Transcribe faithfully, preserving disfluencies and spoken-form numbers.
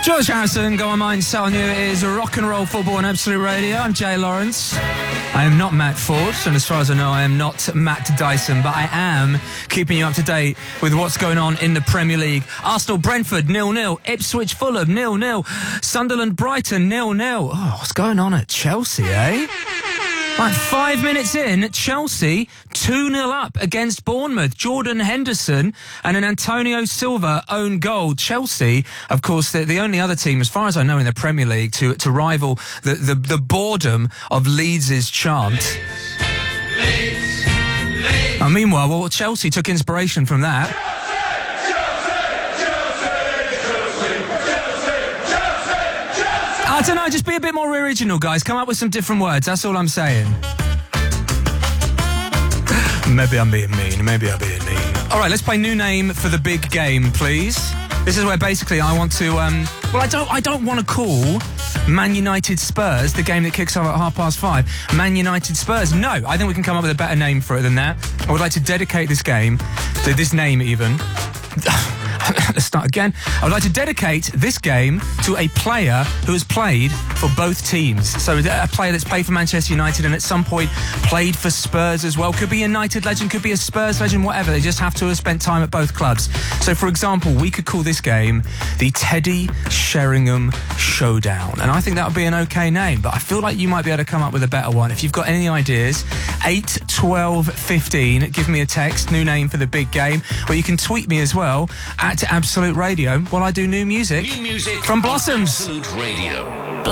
George Harrison, Go On Mine, telling you it is rock and roll football on Absolute Radio. I'm Jay Lawrence. I am not Matt Ford, and as far as I know, I am not Matt Dyson, but I am keeping you up to date with what's going on in the Premier League. Arsenal, Brentford, nil nil. Ipswich, Fulham, nil nil. Sunderland, Brighton, nil nil. Oh, what's going on at Chelsea, eh? Like five minutes in, Chelsea two nil up against Bournemouth. Jordan Henderson and an Antonio Silva own goal. Chelsea, of course, they're the only other team, as far as I know, in the Premier League to, to rival the, the, the boredom of Leeds' chant. Leeds, Leeds. And meanwhile, well, Chelsea took inspiration from that. I don't know, just be a bit more original, guys. Come up with some different words, that's all I'm saying. Maybe I'm being mean, maybe I'm being mean. All right, let's play new name for the big game, please. This is where basically I want to, um... Well, I don't, I don't want to call Man United Spurs, the game that kicks off at half past five, Man United Spurs. No, I think we can come up with a better name for it than that. I would like to dedicate this game, to this name even... Let's start again. I would like to dedicate this game to a player who has played for both teams. So a player that's played for Manchester United and at some point played for Spurs as well. Could be a United legend, could be a Spurs legend, whatever. They just have to have spent time at both clubs. So, for example, we could call this game the Teddy Sheringham Showdown. And I think that would be an okay name, but I feel like you might be able to come up with a better one. If you've got any ideas, eight twelve fifteen, give me a text, new name for the big game, or you can tweet me as well at Absolute Radio while I do new music, new music from Blossoms. Absolute Radio.